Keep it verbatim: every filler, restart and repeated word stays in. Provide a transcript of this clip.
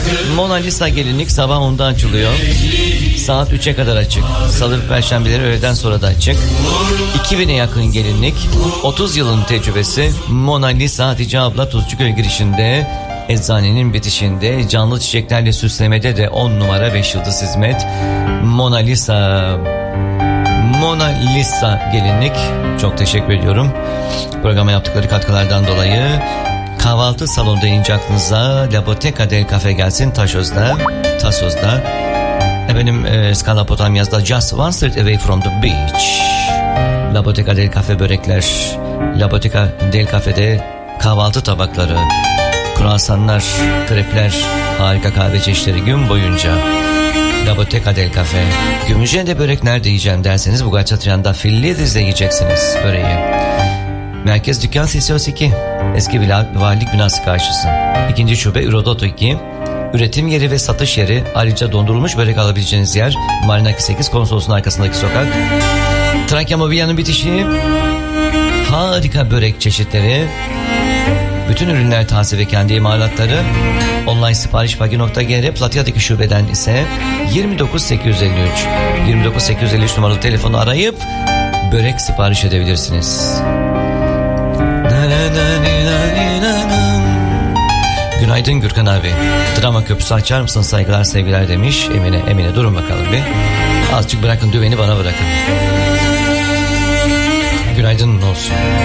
Mona Lisa gelinlik sabah onda açılıyor. Saat üçe kadar açık. Salı ve perşembeleri öğleden sonra da açık. iki bine yakın gelinlik. otuz yılın tecrübesi. Mona Lisa Hatice abla Tuzcuköy girişinde, eczanenin bitişinde, canlı çiçeklerle süslemede de on numara beş yıldız hizmet. Mona Lisa Mona Lisa gelinlik. Çok teşekkür ediyorum programa yaptıkları katkılardan dolayı. Kahvaltı salonu deyince aklınıza La Boteca del Cafe gelsin. Taşöz'de, Tasoz'da. Efendim e, Skalapotamya'da Just One Street Away from the Beach. La Boteca del Cafe börekler. La Boteca del Cafe'de kahvaltı tabakları, kruasanlar, krepler, harika kahve çeşitleri gün boyunca. La Boteca del Cafe. Gümüşhane'de börek nerede yiyeceğim derseniz Bugaçatriyan'da Fillidiz'de yiyeceksiniz böreği. Merkez Dükkan C C O S iki. Eski Valilik binası karşısı. İkinci şube Ürodoto iki. Üretim yeri ve satış yeri, ayrıca dondurulmuş börek alabileceğiniz yer Marinaki sekiz konsolosun arkasındaki sokak. Trakya Mobilya'nın bitişi. Harika börek çeşitleri. Bütün ürünler taze ve kendi imalatları. Online sipariş bagi nokta gr. Platya'daki şubeden ise yirmi dokuz sekiz yüz elli üç yirmi dokuz sekiz yüz elli üç numaralı telefonu arayıp börek sipariş edebilirsiniz. Günaydın Gürkan abi. Drama köprüsü açar mısın, saygılar sevgiler demiş Emine. Emine durun bakalım bir. Azıcık bırakın düveni bana bırakın. Günaydın olsun.